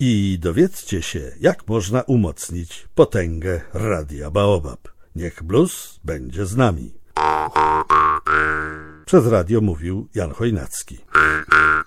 i dowiedzcie się, jak można umocnić potęgę Radia Baobab. Niech blues będzie z nami. Przez radio mówił Jan Chojnacki.